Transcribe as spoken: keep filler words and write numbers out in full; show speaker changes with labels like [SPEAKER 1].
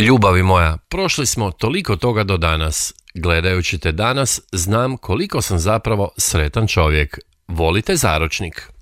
[SPEAKER 1] Ljubavi moja, prošli smo toliko toga do danas. Gledajući te danas, znam koliko sam zapravo sretan čovjek. Volite zaročnik?